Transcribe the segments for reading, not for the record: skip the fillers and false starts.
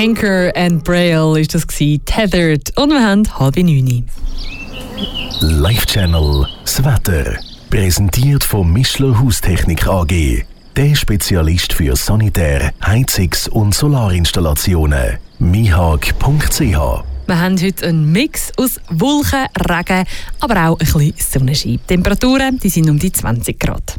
Anchor and Braille ist das gewesen, Tethered. Und wir haben 8:30. Live Channel das Wetter. Präsentiert von Mischler Haustechnik AG. Der Spezialist für Sanitär, Heizungs- und Solarinstallationen. mihag.ch. Wir haben heute einen Mix aus Wolken, Regen, aber auch ein bisschen Sonnenschein. Die Temperaturen die sind um die 20 Grad.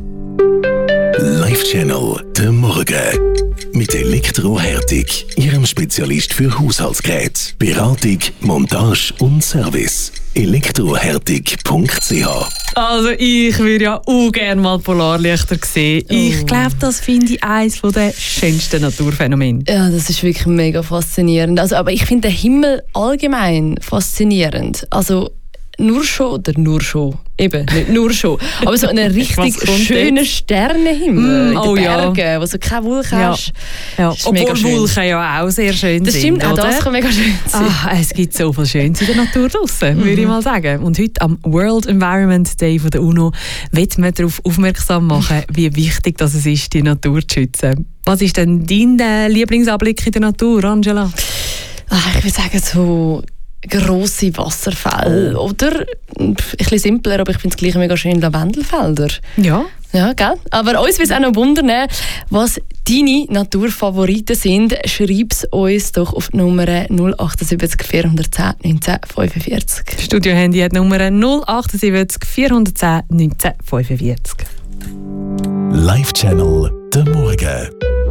Live Channel der Morgen. Mit Elektrohärtung, Ihrem Spezialist für Haushaltsgeräte, Beratung, Montage und Service. Elektrohärtung.ch. Also ich würde ja auch gerne mal Polarlichter sehen. Ich glaube, das finde ich eines der schönsten Naturphänomene. Ja, das ist wirklich mega faszinierend. Also, aber ich finde den Himmel allgemein faszinierend. Also nur schon, eben, nicht nur schon, aber so einen richtig schönen Sternenhimmel in den Bergen, wo so keine Wolken hast. Ja. Obwohl schön. Wolken ja auch sehr schön Das sind. stimmt, auch das kann mega schön sein. Es gibt so viel Schönes in der Natur draussen, würde ich mal sagen. Und heute am World Environment Day von der UNO wird man darauf aufmerksam machen, wie wichtig das ist, die Natur zu schützen. Was ist denn dein Lieblingsanblick in der Natur, Angela? Ich würde sagen, so grosse Wasserfälle. Oder, ein bisschen simpler, aber ich finde es gleich mega schön, Lavendelfelder. Ja. Ja, gell? Aber uns würde es auch noch wundern, was deine Naturfavoriten sind. Schreib es uns doch auf die Nummer 078 410 1945. Studio-Handy hat die Nummer 078 410 1945. Live Channel der Morgen.